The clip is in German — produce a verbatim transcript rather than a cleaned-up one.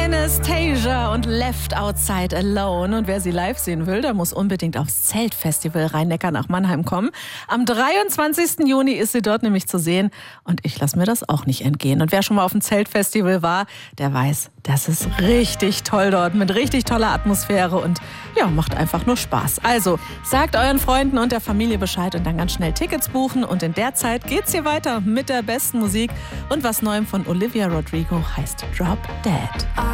Anastasia und Left Outside Alone. Und wer sie live sehen will, der muss unbedingt aufs Zeltfestival Rhein-Neckar nach Mannheim kommen. Am dreiundzwanzigsten Juni ist sie dort nämlich zu sehen. Und ich lasse mir das auch nicht entgehen. Und wer schon mal auf dem Zeltfestival war, der weiß, das ist richtig toll dort mit richtig toller Atmosphäre und ja, macht einfach nur Spaß. Also sagt euren Freunden und der Familie Bescheid und dann ganz schnell Tickets buchen. Und in der Zeit geht's hier weiter mit der besten Musik. Und was Neuem von Olivia Rodrigo heißt Drop Dead.